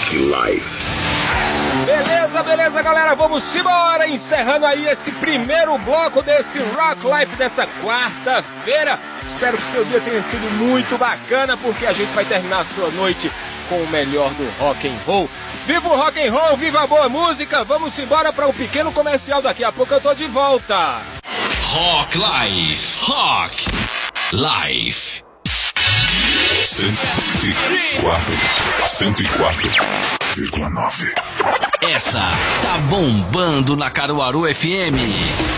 Rock Life. Beleza, galera, vamos embora, encerrando aí esse primeiro bloco desse Rock Life dessa quarta-feira. Espero que seu dia tenha sido muito bacana, porque a gente vai terminar a sua noite com o melhor do rock and roll. Viva o rock and roll, viva a boa música. Vamos embora para um pequeno comercial, daqui a pouco eu tô de volta. Rock Life, Rock Life. 104,9. Essa tá bombando na Caruaru FM.